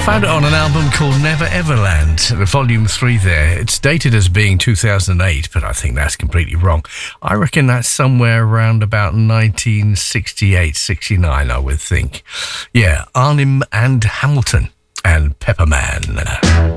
Found it on an album called Never Everland, volume 3 there. It's dated as being 2008, but I think that's completely wrong. I reckon that's somewhere around about 1968, 69, I would think. Yeah, Arnim and Hamilton and Pepperman.